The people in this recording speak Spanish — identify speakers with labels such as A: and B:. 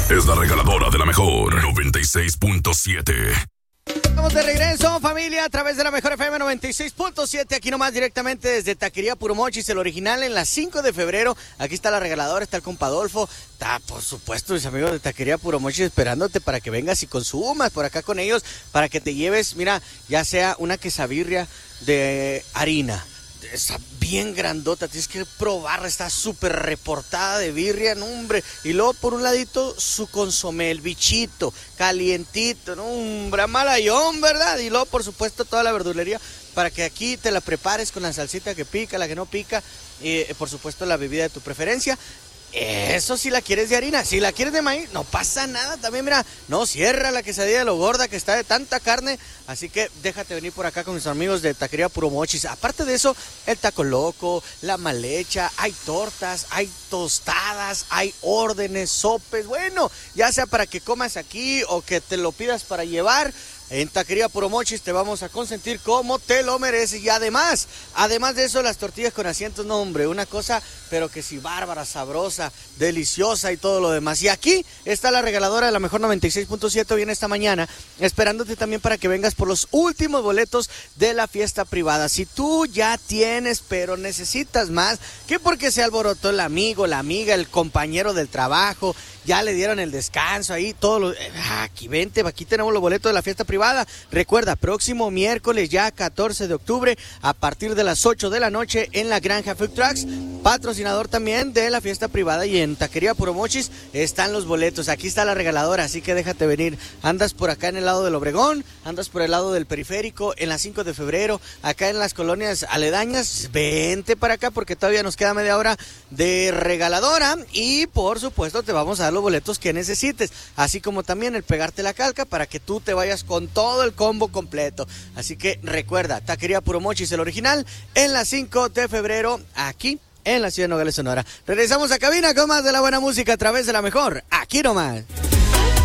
A: es la regaladora de la mejor 96.7.
B: Estamos de regreso, familia, a través de la mejor FM 96.7, aquí nomás directamente desde Taquería Puro Mochis, el original, en las 5 de febrero. Aquí está la regaladora, está el compa Adolfo, está por supuesto mis amigos de Taquería Puro Mochis esperándote para que vengas y consumas por acá con ellos, para que te lleves, mira, ya sea una quesabirria de harina, esa bien grandota, tienes que probarla, está súper reportada de birria, no hombre, y luego por un ladito su consomé, el bichito, calientito, no hombre, malayón, ¿verdad? Y luego por supuesto toda la verdulería para que aquí te la prepares con la salsita que pica, la que no pica, y por supuesto la bebida de tu preferencia. Eso si la quieres de harina, si la quieres de maíz, no pasa nada. También mira, no cierra la quesadilla de lo gorda que está de tanta carne. Así que déjate venir por acá con mis amigos de Taquería Puro Mochis. Aparte de eso, el taco loco, la mal hecha, hay tortas, hay tostadas, hay órdenes, sopes. Bueno, ya sea para que comas aquí o que te lo pidas para llevar. En Taquería Puro Mochis te vamos a consentir como te lo mereces. Y además de eso, las tortillas con asientos, no hombre, una cosa, pero que sí, bárbara, sabrosa, deliciosa y todo lo demás. Y aquí está la regaladora de la mejor 96.7, viene esta mañana, esperándote también para que vengas por los últimos boletos de la fiesta privada. Si tú ya tienes, pero necesitas más, que porque se alborotó el amigo, la amiga, el compañero del trabajo, ya le dieron el descanso ahí, todo lo... Aquí vente, aquí tenemos los boletos de la fiesta privada. Recuerda, próximo miércoles ya 14 de octubre a partir de las 8 de la noche en la Granja Food Trucks, patrocinador también de la fiesta privada, y en Taquería Puro Mochis están los boletos. Aquí está la regaladora, así que déjate venir. Andas por acá en el lado del Obregón, andas por el lado del Periférico, en la 5 de febrero, acá en las colonias aledañas, vente para acá porque todavía nos queda media hora de regaladora y por supuesto te vamos a dar los boletos que necesites, así como también el pegarte la calca para que tú te vayas con todo el combo completo. Así que recuerda, Taquería Puro Mochis, el original, en la 5 de febrero, aquí en la ciudad de Nogales, Sonora. Regresamos a cabina con más de la buena música a través de la mejor, aquí nomás.